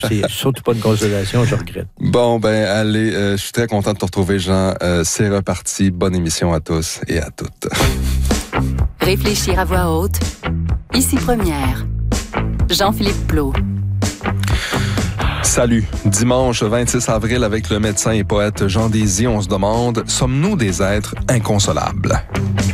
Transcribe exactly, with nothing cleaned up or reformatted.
C'est surtout pas une consolation, je regrette. Bon, ben, allez, euh, je suis très content de te retrouver, Jean. Euh, c'est reparti. Bonne émission à tous et à toutes. Réfléchir à voix haute. Ici Première. Jean-Philippe Plot. Salut. Dimanche vingt-six avril, avec le médecin et poète Jean Désy, on se demande, sommes-nous des êtres inconsolables?